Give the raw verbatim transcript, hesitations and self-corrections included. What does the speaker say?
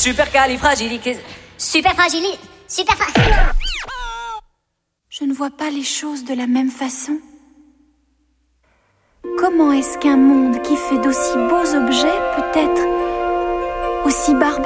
Supercalifragiliqué. Super fragile. Super fra... Je ne vois pas les choses de la même façon. Comment est-ce qu'un monde qui fait d'aussi beaux objets peut être aussi barbare ?